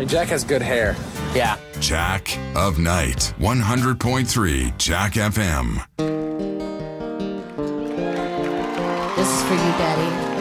Hey, Jack has good hair. Yeah. Jack of Night, 100.3 Jack FM. This is for you, Daddy.